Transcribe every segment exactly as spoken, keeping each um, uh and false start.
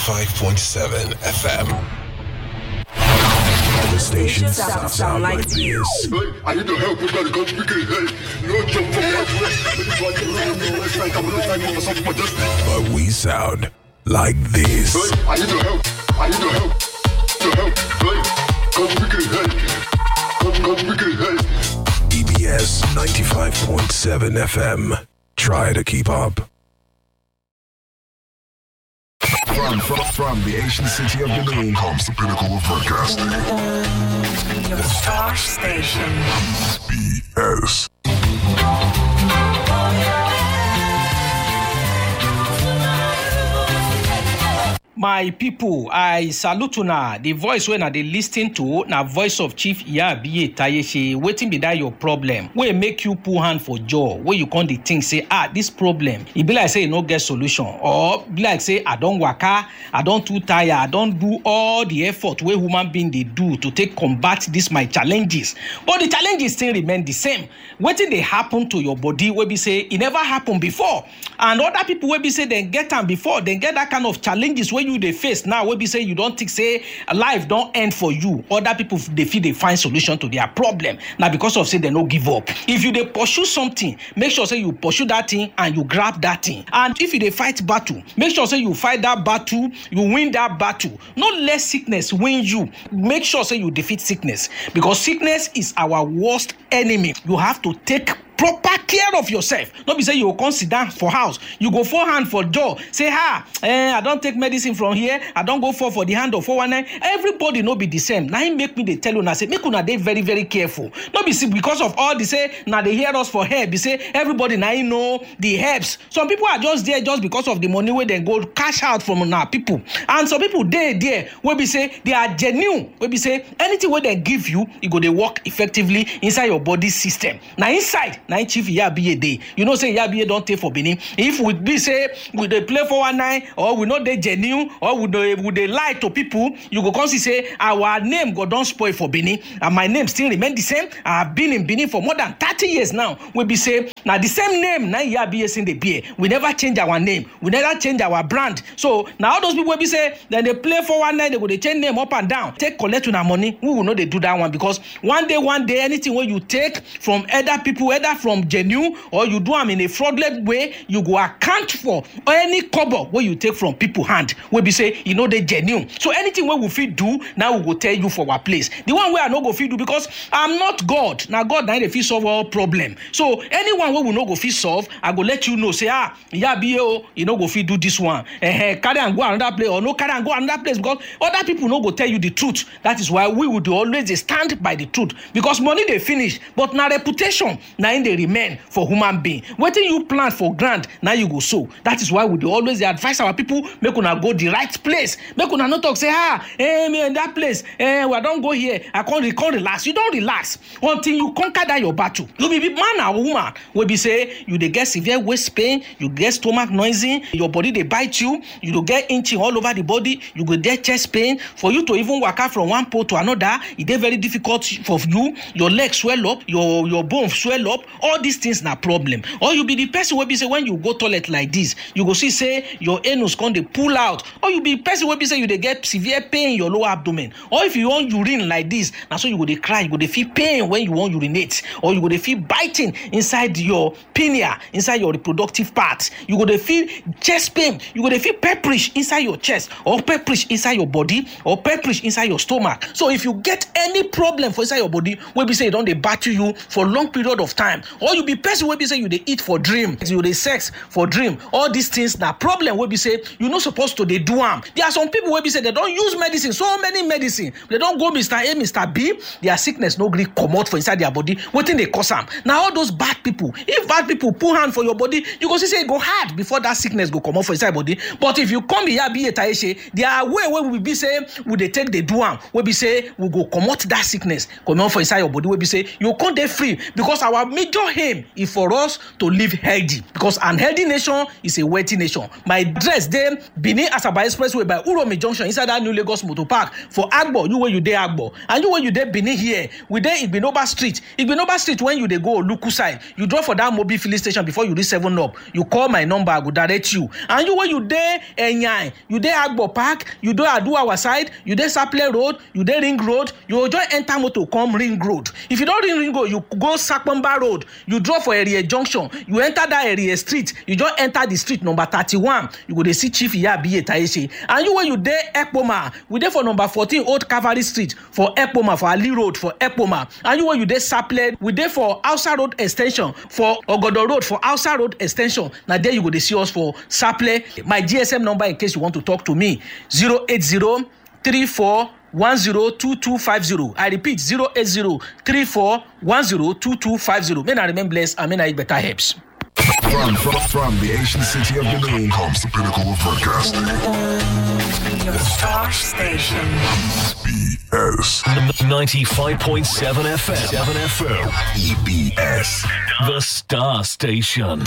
ninety-five point seven F M. The station sound, sound like this. Hey, I need your help. We gotta go quickly. Hey, no jump from that. But we sound like this. Hey, I need your help. I need your help. Your help. Hey, go quickly. Hey, go, go quickly. Hey. E B S ninety-five point seven F M. Try to keep up. From, from, from the ancient city of Benin comes the pinnacle of broadcasting. The Star Station. B S. My people, I salute una. The voice when I dey listen to na voice of Chief Iyabiye Tayeche. Wetin be that your problem? Wey make you put hand for jaw? Where you come dey think say ah this problem? E be like say e no get solution, or be like say I don waka, I don too tire, I don do all the effort wey human being dey do to take combat this my challenges, but the challenges still remain the same. Wetin dey happen to your body wey be say e never happen before, and other people wey be say dem get am before, dem get that kind of challenges wey you dey face now wey be say you don think say life don end for you. Other people dey feel dey find solution to their problem na because of say dem no give up. If you dey pursue something, make sure say you pursue that thing and you grab that thing. And if you dey fight battle, make sure say you fight that battle, you win that battle. No let sickness win you. Make sure say you defeat sickness, because sickness is our worst enemy. You have to take proper care of yourself. No be say you go come sit down for house, you go fall hand for jaw, say ha eh, I don take medicine from here, I don go fall for the hand of four one nine. Everybody no be the same. Na him make me dey tell una say make una dey very very careful. No be see because of all the say na dey hear us for help, be say everybody na him know the helps. Some people are just there just because of the money wey dem go cash out from una people, and some people dey there wey be say they are genuine, wey be say anything wey dem give you, e go dey work effectively inside your body system. Na inside na Chief Iyabiye dey. You know say Iyabiye don take for Benin. If we be say we dey play four one nine, or we no dey genuine, or we dey we dey lie to people, you go come see say our name go don spoil for Benin, and my name still remain the same. I have been in Benin for more than thirty years now. We be say na the same name na Iyabiye sin dey bear. We never change our name. We never change our brand. So now all those people wey be say then they play four one nine, they go dey change name up and down, take collect una money. We will not dey do that one, because one day one day anything wey you take from other people, either from genuine or you do them in a fraudulent way, you go account for any cover where you take from people hand wey be say you know they genuine. So anything wey we fit do now, we go tell you for our place. The one where I no go fit do, because I'm not God. Now God na dey fit solve all problem. So anyone wey we no go fit solve, I go let you know say ah Iyabiye o, you no go fit do this one. Eh, carry and go another place, or no carry and go another place, because other people no go tell you the truth. That is why we would always stand by the truth, because money they finish, but na reputation na in they remain for human being. Wetin you plant for ground, now you go sow. That is why we dey always advise our people make una go the right place. Make una no talk say ah eh me in that place eh we don't go here, I can't can't relax. You don't relax until you conquer that your battle. You be man or woman wey be say you dey get severe waist pain, you get stomach noisy, your body dey bite you, you go get itching all over the body, you go get chest pain. For you to even waka from one pole to another, e dey very difficult for you. Your legs swell up, your your bone swell up. All these things na problem. Or you be the person wey be say when you go toilet like this, you go see say your anus come dey pull out. Or you be the person wey be say you dey get severe pain in your lower abdomen. Or if you want urine like this, na so you go dey cry, you go dey feel pain when you want urinate, or you go dey feel biting inside your pineal, inside your reproductive parts. You go dey feel chest pain, you go dey feel pepperish inside your chest, or pepperish inside your body, or pepperish inside your stomach. So if you get any problem for inside your body wey be say e don dey battle you for long period of time, or you be person wey be say you dey eat for dream, you dey sex for dream, all these things na problem wey be say you no supposed to dey do am. There are some people wey be say they don use medicine, so many medicine, they don go Mister A, Mister B, their sickness no gree comot for inside their body. Wetin dey cause am? Na all those bad people. If bad people put hand for your body, you go see say e go hard before that sickness go comot for inside body. But if you come here Iyabiye Tayeche, there way wey we be say we dey take dey do am, wey be say we go comot that sickness comot for inside your body, wey be say you come dey free, because our major aim is for us to live healthy, because an healthy nation is a wealthy nation. My address dey Benin Asaba Expressway by Uromi Junction, inside that new Lagos Motor Park for Agbo. You where you dey Agbo, and you where you dey Benin here, we dey Igbinoba Street. Igbinoba Street, when you dey go Oluku side, you drop for for that mobile filling station before you reach seven up, you call my number, I go direct you. And you when you dey Enyai, you dey Agbo Park, you dey Aduawa side, you dey Saple Road, you dey Ring Road, you just enter motor come Ring Road. If you don't ring Ring Road, you go Sakpamba Road, you drop for area junction, you enter that area street, you just enter the street number thirty-one, you go dey see Chief Iyabiye Tayeche. And you when you dey Ekpoma, we dey for number fourteen Old Cavalry Street for Ekpoma, for Ali Road for Ekpoma. And you when you dey Saple, we dey for Hausa Road Extension, for Ogodo Road for Hausa Road Extension. Now there you go dey see us for Saple. My G S M number in case you want to talk to me, zero eight zero three four one zero two two five zero. I repeat, zero eight zero three four one zero two two five zero. May I remain blessed and may I eat better helps. From, from, from the ancient city of Benin comes the pinnacle of broadcasting. Your star station. B S ninety-five point seven F M. seven F M. E B S. The Star Station.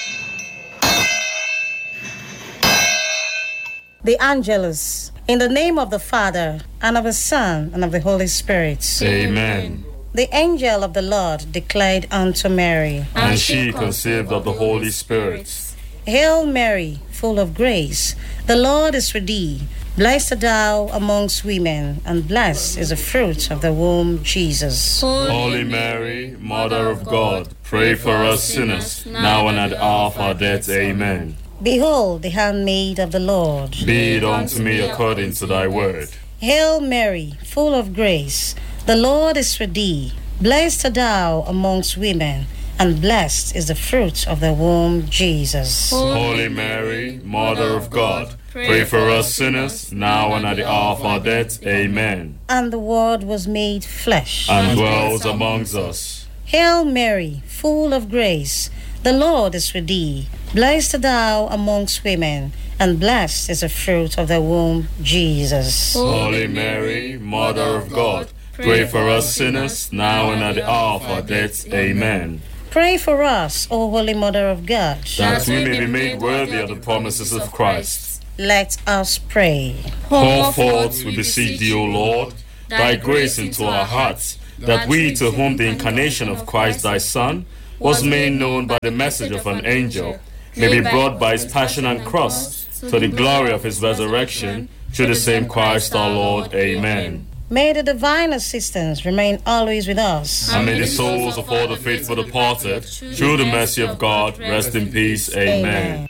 The Angelus. In the name of the Father, and of the Son, and of the Holy Spirit. Amen. The angel of the Lord declared unto Mary, and she conceived of the Holy Spirit. Hail Mary, full of grace, the Lord is with thee. Blessed art thou amongst women, and blessed is the fruit of the womb, Jesus. Holy Mary, Mother of God, pray for us sinners, now and at the hour of our death. Amen. Behold, the handmaid of the Lord. Be it unto me according to thy word. Hail Mary, full of grace, the Lord is with thee. Blessed art thou amongst women, and blessed is the fruit of the womb, Jesus. Holy Mary, Mother of God, pray for us sinners, now and at the hour of our death. Amen. And the Word was made flesh, and dwells amongst us. Hail Mary, full of grace, the Lord is with thee. Blessed art thou amongst women, and blessed is the fruit of the womb, Jesus. Holy Mary, Mother of God, pray for us sinners, now and at the hour of our death. Amen. Pray for us, O Holy Mother of God, that we may be made worthy of the promises of Christ. Let us pray. Pour forth, we beseech thee, O Lord, thy grace into our hearts, that we, to whom the incarnation of Christ thy Son was made known by the message of an angel, may be brought by his passion and cross to the glory of his resurrection, through the same Christ our Lord. Amen. May the divine assistance remain always with us. And may the souls of all the faithful departed, through the mercy of God, rest in peace. Amen.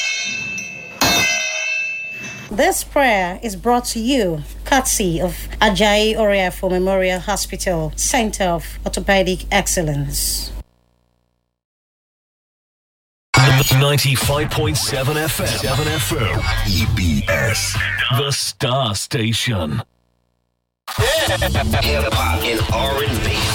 This prayer is brought to you courtesy of Ajayi Oriafo Memorial Hospital, Center of Orthopedic Excellence. ninety-five point seven F M. seven F M. E B S. The Star Station. Hip hop and R and B.